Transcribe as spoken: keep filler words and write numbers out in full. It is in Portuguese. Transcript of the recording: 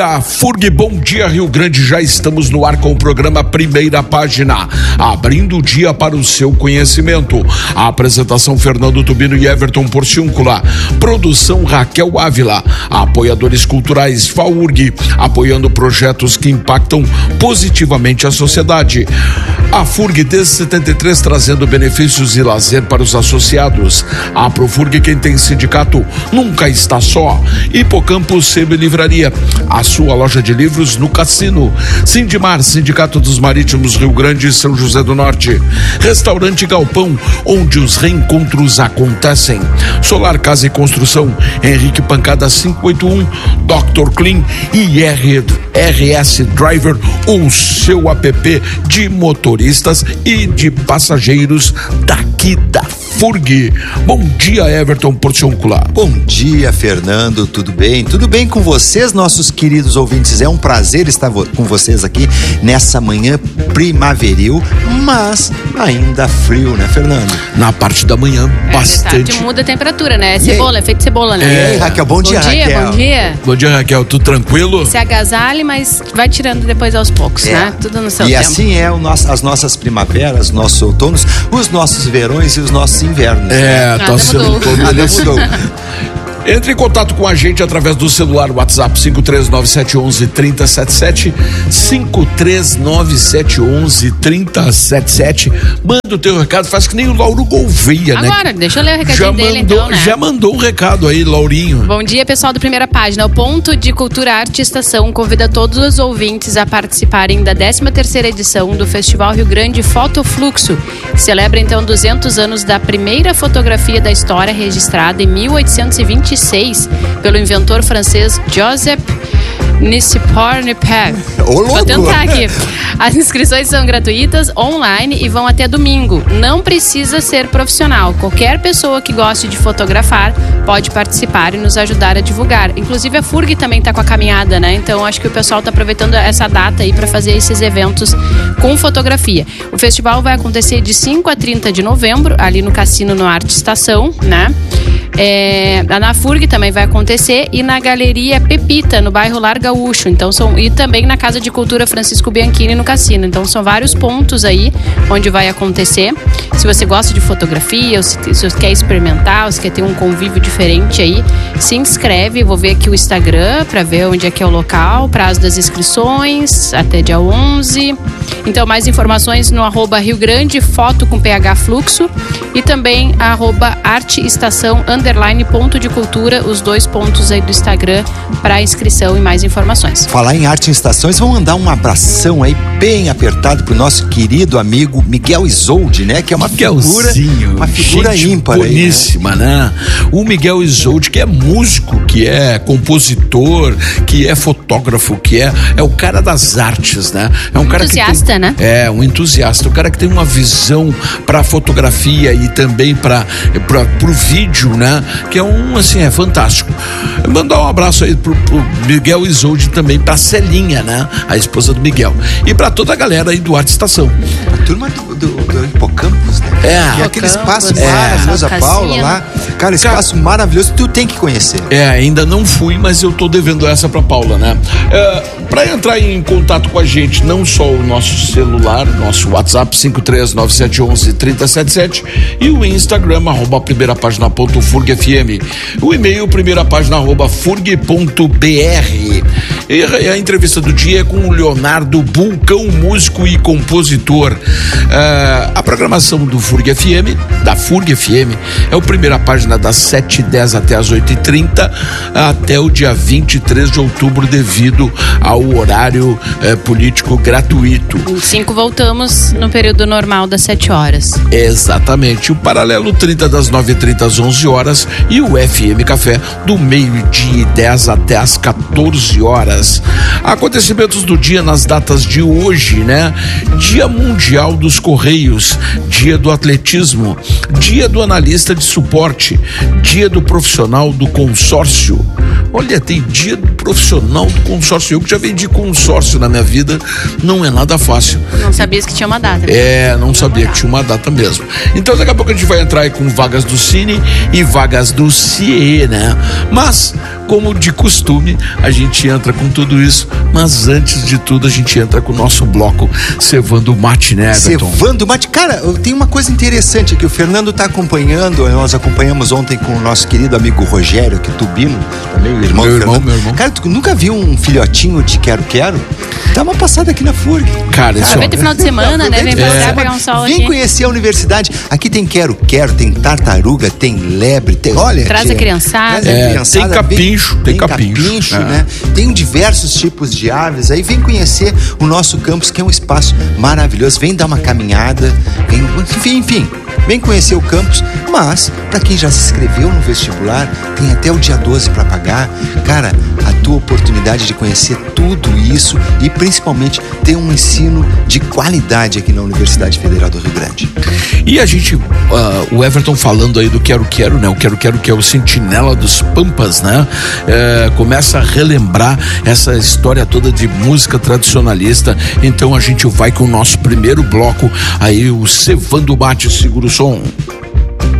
A FURG, bom dia Rio Grande, já estamos no ar com o programa Primeira Página, abrindo o dia para o seu conhecimento. A apresentação Fernando Tubino e Everton Porciúncula, produção Raquel Ávila, apoiadores culturais FAURG, apoiando projetos que impactam positivamente a sociedade. A FURG desde setenta e três trazendo benefícios e lazer para os associados. A ProFURG, quem tem sindicato nunca está só. Hipocampo Sebo e Livraria, a sua loja de livros no Cassino. Sindimar, Sindicato dos Marítimos Rio Grande e São José do Norte. Restaurante Galpão, onde os reencontros acontecem. Solar Casa e Construção, Henrique Pancada cinco oito um, doutor Clean e R S Driver, o seu app de motoristas e de passageiros daqui da FURG. Bom dia, Everton Porciúncula. Bom dia, Fernando, tudo bem? Tudo bem com vocês, nossos queridos ouvintes? É um prazer estar vo- com vocês aqui nessa manhã primaveril, mas ainda frio, né, Fernando? Na parte da manhã, é, bastante. Tarde muda a temperatura, né? Cebola, é feito cebola, né? É, Raquel, bom, bom dia, dia, Raquel. Bom dia, bom dia, Raquel. Tudo tranquilo? Se agasalhe, mas vai tirando depois aos poucos, é. né? Tudo no seu e tempo. E assim é o nosso, as nossas primaveras, nossos outonos, os nossos verões e os nossos invernos. É, né? tá sendo todo Nada mudou. Entre em contato com a gente através do celular WhatsApp cinco três nove sete um um três zero sete sete, cinco três nove sete um um três zero sete sete. Manda o teu recado, faz que nem o Lauro Gouveia, Agora, né? Agora, deixa eu ler o recadinho já dele mandou, então, né? Já mandou um recado aí, Laurinho. Bom dia, pessoal do Primeira Página. O Ponto de Cultura Arte Estação convida todos os ouvintes a participarem da décima terceira edição do Festival Rio Grande Fotofluxo. Celebra então duzentos anos da primeira fotografia da história registrada em mil oitocentos e vinte e seis pelo inventor francês Joseph Nicephore-Niépce. Vou tentar aqui. As inscrições são gratuitas, online e vão até domingo. Não precisa ser profissional. Qualquer pessoa que goste de fotografar pode participar e nos ajudar a divulgar. Inclusive a FURG também está com a caminhada, né? Então acho que o pessoal está aproveitando essa data aí para fazer esses eventos com fotografia. O festival vai acontecer de cinco a trinta de novembro, ali no Cassino, no Arte Estação, né? É, na FURG também vai acontecer e na Galeria Pepita, no bairro Lar Gaúcho. Então, são, e também na Casa de Cultura Francisco Bianchini, no Cassino. Então são vários pontos aí onde vai acontecer. Se você gosta de fotografia, ou se, se você quer experimentar, ou se quer ter um convívio diferente aí, se inscreve. Vou ver aqui o Instagram para ver onde é que é o local, prazo das inscrições até dia onze. Então mais informações no arroba Rio Grande Foto com P H Fluxo e também arroba Arte Estação underline ponto de cultura, os dois pontos aí do Instagram para inscrição e mais informações. Falar em Arte em Estações, vamos mandar um abração aí bem apertado pro nosso querido amigo Miguel Isolde, né? Que é uma figura, uma figura gente ímpar boníssima, aí, né? né? O Miguel Isolde, que é músico, que é compositor, que é fotógrafo, que é, é o cara das artes, né? É um cara entusiasta, que tem, né? É, um entusiasta, o cara que tem uma visão pra fotografia e também para pro vídeo, né? Que é um, assim, é fantástico. Mandar um abraço aí pro, pro Miguel Isolde também, pra Celinha, né? A esposa do Miguel. E pra toda a galera aí do Arte Estação. A turma do, do, do Hipocampus, né? É. E aquele espaço é. maravilhoso, a Paula lá. Cara, espaço cara, maravilhoso, tu tem que conhecer. É, ainda não fui, mas eu tô devendo essa pra Paula, né? É, pra entrar em contato com a gente, não só o nosso celular, nosso WhatsApp cinco três nove sete um um três zero sete sete e o Instagram, arroba primeira página ponto FURG F M. O e-mail, primeira página, arroba furg ponto br. E a entrevista do dia é com o Leonardo Bulcão, músico e compositor. Uh, a programação do FURG F M, da FURG F M, é o primeira página das sete e dez até as oito e trinta, até o dia vinte e três de outubro, devido ao horário uh, político gratuito. Em cinco voltamos no período normal das sete horas. Exatamente. O paralelo trinta das nove e trinta às onze horas e o F M Café do meio-dia e dez até as quatorze horas. Acontecimentos do dia nas datas de hoje, né? Dia Mundial dos Correios, Dia do Atletismo, Dia do Analista de Suporte, Dia do Profissional do Consórcio. Olha, tem dia profissional do consórcio. Eu que já vendi consórcio na minha vida, não é nada fácil. Não sabia que tinha uma data. É, não sabia que tinha uma data mesmo. Então daqui a pouco a gente vai entrar aí com vagas do Cine e vagas do C I E, né? Mas, como de costume, a gente entra com tudo isso, mas antes de tudo a gente entra com o nosso bloco Cevando Mate, né, Everton? Cevando Mate. Cara, tem uma coisa interessante aqui, o Fernando tá acompanhando, nós acompanhamos ontem com o nosso querido amigo Rogério, que Tubino, também o irmão meu do irmão, Fernando. meu irmão. Cara, tu nunca viu um filhotinho de quero-quero? Dá uma passada aqui na F U R G. Cara, isso Aproveita o final de semana, né? Vem pra É. cá pegar um sol Vem aqui. conhecer a universidade. Aqui tem quero-quero, tem tartaruga, tem lebre, tem, olha... Traz tia, a criançada. traz a É, criançada, tem capincho, vem- tem capincho, é. né? Tem diversos tipos de aves. Aí vem conhecer o nosso campus, que é um espaço maravilhoso. Vem dar uma caminhada, vem, enfim, enfim. Vem conhecer o campus, mas para quem já se inscreveu no vestibular, tem até o dia doze para pagar. Cara, a tua oportunidade de conhecer tudo isso e principalmente ter um ensino de qualidade aqui na Universidade Federal do Rio Grande. E a gente, uh, o Everton falando aí do Quero Quero, né? O Quero Quero que é o sentinela dos Pampas, né? É, começa a relembrar essa história toda de música tradicionalista. Então a gente vai com o nosso primeiro bloco aí, o Cevando Mate. Segura o som.